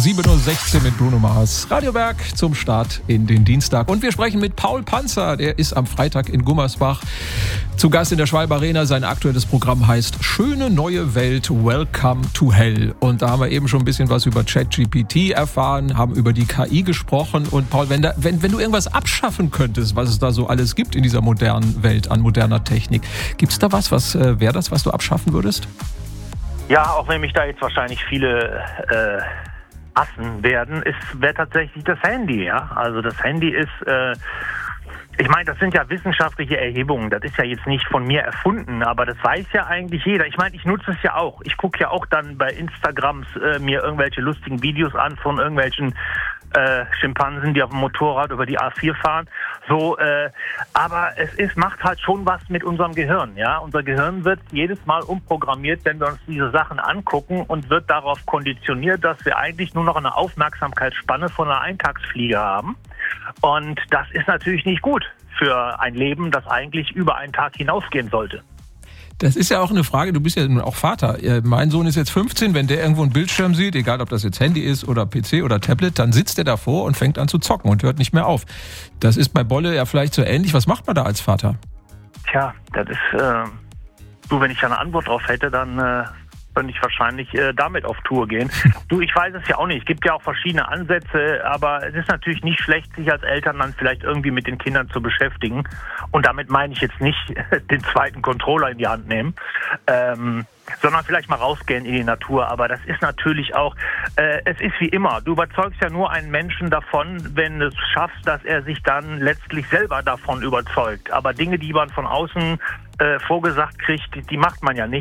7:16 Uhr mit Bruno Mars. Radiowerk zum Start in den Dienstag. Und wir sprechen mit Paul Panzer. Der ist am Freitag in Gummersbach zu Gast in der Schwalbe Arena. Sein aktuelles Programm heißt Schöne neue Welt, Welcome to Hell. Und da haben wir eben schon ein bisschen was über ChatGPT erfahren, haben über die KI gesprochen. Und Paul, wenn du irgendwas abschaffen könntest, was es da so alles gibt in dieser modernen Welt an moderner Technik, gibt es da was wäre das, was du abschaffen würdest? Ja, auch wenn mich da jetzt wahrscheinlich viele Assen werden, wäre tatsächlich das Handy, ja. Also das Handy ist, ich meine, das sind ja wissenschaftliche Erhebungen, das ist ja jetzt nicht von mir erfunden, aber das weiß ja eigentlich jeder. Ich meine, ich nutze es ja auch. Ich gucke ja auch dann bei Instagrams mir irgendwelche lustigen Videos an von irgendwelchen Schimpansen, die auf dem Motorrad über die A4 fahren. So, aber macht halt schon was mit unserem Gehirn, ja. Unser Gehirn wird jedes Mal umprogrammiert, wenn wir uns diese Sachen angucken und wird darauf konditioniert, dass wir eigentlich nur noch eine Aufmerksamkeitsspanne von einer Eintagsfliege haben. Und das ist natürlich nicht gut für ein Leben, das eigentlich über einen Tag hinausgehen sollte. Das ist ja auch eine Frage, du bist ja nun auch Vater. Mein Sohn ist jetzt 15, wenn der irgendwo einen Bildschirm sieht, egal ob das jetzt Handy ist oder PC oder Tablet, dann sitzt er davor und fängt an zu zocken und hört nicht mehr auf. Das ist bei Bolle ja vielleicht so ähnlich. Was macht man da als Vater? Tja, das ist, wenn ich da eine Antwort drauf hätte, dann könnte ich wahrscheinlich damit auf Tour gehen. Ich weiß es ja auch nicht. Es gibt ja auch verschiedene Ansätze, aber es ist natürlich nicht schlecht, sich als Eltern dann vielleicht irgendwie mit den Kindern zu beschäftigen. Und damit meine ich jetzt nicht den zweiten Controller in die Hand nehmen, sondern vielleicht mal rausgehen in die Natur. Aber das ist natürlich auch, es ist wie immer. Du überzeugst ja nur einen Menschen davon, wenn du es schaffst, dass er sich dann letztlich selber davon überzeugt. Aber Dinge, die man von außen vorgesagt kriegt, die macht man ja nicht.